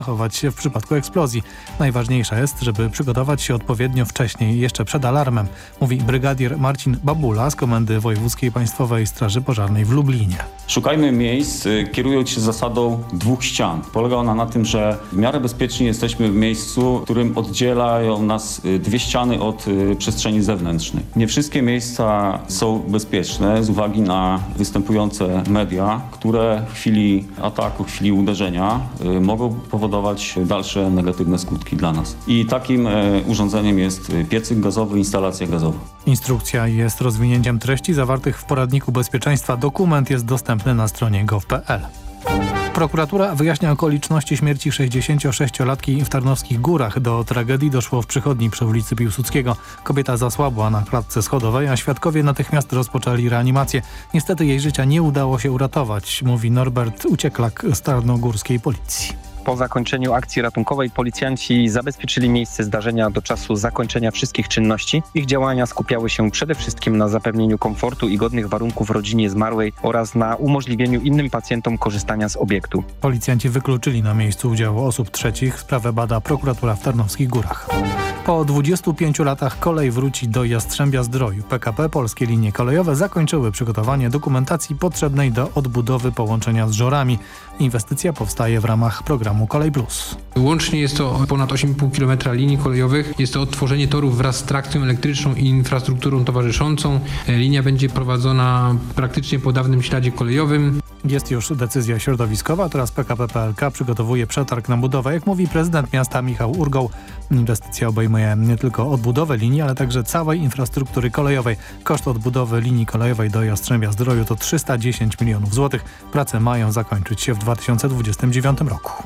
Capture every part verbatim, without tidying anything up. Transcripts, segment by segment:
zachować się w przypadku eksplozji. Najważniejsze jest, żeby przygotować się odpowiednio wcześniej, jeszcze przed alarmem, mówi brygadier Marcin Babula z Komendy Wojewódzkiej Państwowej Straży Pożarnej w Lublinie. Szukajmy miejsc, kierując się zasadą dwóch ścian. Polega ona na tym, że w miarę bezpiecznie jesteśmy w miejscu, w którym oddzielają nas dwie ściany od przestrzeni zewnętrznej. Nie wszystkie miejsca są bezpieczne z uwagi na występujące media, które w chwili ataku, w chwili uderzenia mogą powodować dalsze negatywne skutki dla nas. I takim urządzeniem jest piecyk gazowy, instalacja gazowa. Instrukcja jest rozwinięciem treści zawartych w poradniku bezpieczeństwa. Dokument jest dostępny na stronie gov kropka p l. Prokuratura wyjaśnia okoliczności śmierci sześćdziesięciosześciolatki w Tarnowskich Górach. Do tragedii doszło w przychodni przy ulicy Piłsudskiego. Kobieta zasłabła na klatce schodowej, a świadkowie natychmiast rozpoczęli reanimację. Niestety jej życia nie udało się uratować, mówi Norbert Ucieklak z tarnogórskiej policji. Po zakończeniu akcji ratunkowej policjanci zabezpieczyli miejsce zdarzenia do czasu zakończenia wszystkich czynności. Ich działania skupiały się przede wszystkim na zapewnieniu komfortu i godnych warunków rodzinie zmarłej oraz na umożliwieniu innym pacjentom korzystania z obiektu. Policjanci wykluczyli na miejscu udziału osób trzecich. Sprawę bada prokuratura w Tarnowskich Górach. Po dwudziestu pięciu latach kolej wróci do Jastrzębia-Zdroju. P K P Polskie Linie Kolejowe zakończyły przygotowanie dokumentacji potrzebnej do odbudowy połączenia z Żorami. Inwestycja powstaje w ramach programu Kolej Plus. Łącznie jest to ponad osiem i pół kilometra linii kolejowych. Jest to odtworzenie torów wraz z trakcją elektryczną i infrastrukturą towarzyszącą. Linia będzie prowadzona praktycznie po dawnym śladzie kolejowym. Jest już decyzja środowiskowa, teraz P K P P L K przygotowuje przetarg na budowę. Jak mówi prezydent miasta Michał Urgoł, inwestycja obejmuje nie tylko odbudowę linii, ale także całej infrastruktury kolejowej. Koszt odbudowy linii kolejowej do Jastrzębia-Zdroju to trzysta dziesięć milionów złotych. Prace mają zakończyć się w dwa tysiące dwudziestym dziewiątym roku.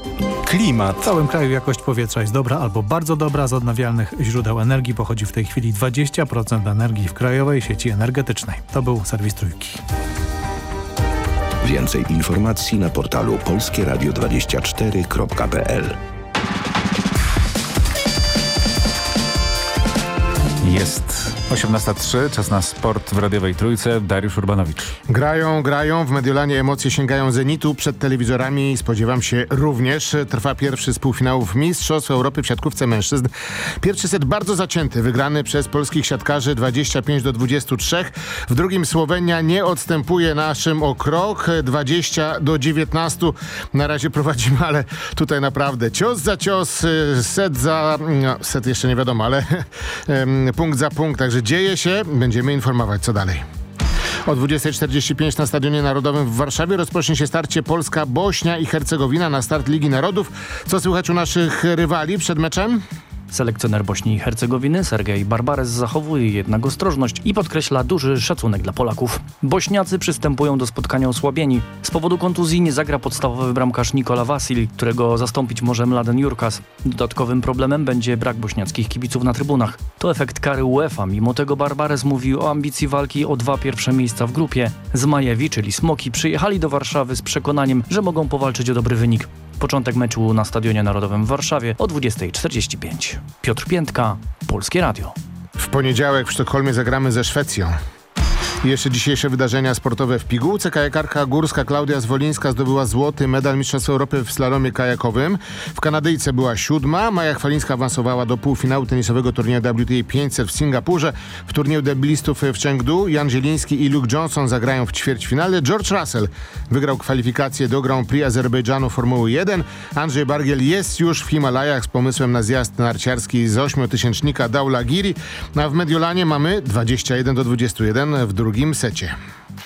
Klimat. W całym kraju jakość powietrza jest dobra albo bardzo dobra. Z odnawialnych źródeł energii pochodzi w tej chwili dwadzieścia procent energii w krajowej sieci energetycznej. To był serwis Trójki. Więcej informacji na portalu polskie radio dwadzieścia cztery kropka p l. Jest osiemnasta trzy, czas na sport w radiowej Trójce. Dariusz Urbanowicz. Grają, grają. W Mediolanie emocje sięgają zenitu. Przed telewizorami spodziewam się również. Trwa pierwszy z półfinałów Mistrzostw Europy w siatkówce mężczyzn. Pierwszy set bardzo zacięty, wygrany przez polskich siatkarzy dwadzieścia pięć do dwudziestu trzech. W drugim Słowenia nie odstępuje naszym o krok, dwadzieścia do dziewiętnastu. Na razie prowadzimy, ale tutaj naprawdę cios za cios, set za... No, set jeszcze nie wiadomo, ale punkt za punkt. Także dzieje się, będziemy informować co dalej. O dwudziestej czterdzieści pięć na Stadionie Narodowym w Warszawie rozpocznie się starcie Polska, Bośnia i Hercegowina na start Ligi Narodów. Co słychać u naszych rywali przed meczem? Selekcjoner Bośni i Hercegowiny Sergej Barbares zachowuje jednak ostrożność i podkreśla duży szacunek dla Polaków. Bośniacy przystępują do spotkania osłabieni. Z powodu kontuzji nie zagra podstawowy bramkarz Nikola Vasil, którego zastąpić może Mladen Jurkas. Dodatkowym problemem będzie brak bośniackich kibiców na trybunach. To efekt kary UEFA. Mimo tego Barbares mówi o ambicji walki o dwa pierwsze miejsca w grupie. Zmajewi, czyli Smoki, przyjechali do Warszawy z przekonaniem, że mogą powalczyć o dobry wynik. Początek meczu na Stadionie Narodowym w Warszawie o dwudziestej czterdzieści pięć. Piotr Piętka, Polskie Radio. W poniedziałek w Sztokholmie zagramy ze Szwecją. I jeszcze dzisiejsze wydarzenia sportowe w pigułce. Kajakarka górska Klaudia Zwolińska zdobyła złoty medal Mistrzostw Europy w slalomie kajakowym. W Kanadyjce była siódma. Maja Chwalińska awansowała do półfinału tenisowego turnieju W T A pięćset w Singapurze. W turnieju deblistów w Chengdu Jan Zieliński i Luke Johnson zagrają w ćwierćfinale. George Russell wygrał kwalifikacje do Grand Prix Azerbejdżanu Formuły jeden. Andrzej Bargiel jest już w Himalajach z pomysłem na zjazd narciarski z ośmiotysięcznika Dhaulagiri. A w Mediolanie mamy dwadzieścia jeden do dwudziestu jeden w drugim secie.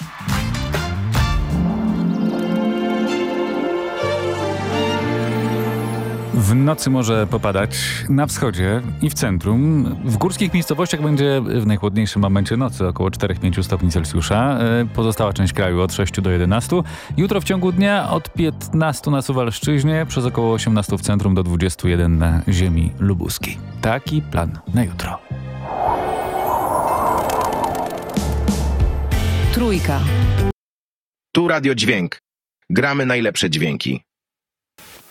W nocy może popadać na wschodzie i w centrum. W górskich miejscowościach będzie w najchłodniejszym momencie nocy około cztery do pięciu stopni Celsjusza. Pozostała część kraju od sześciu do jedenastu. Jutro w ciągu dnia od piętnastu na Suwalszczyźnie, przez około osiemnastu w centrum do dwudziestu jeden na ziemi lubuskiej. Taki plan na jutro. Trójka. Tu Radio Dźwięk. Gramy najlepsze dźwięki.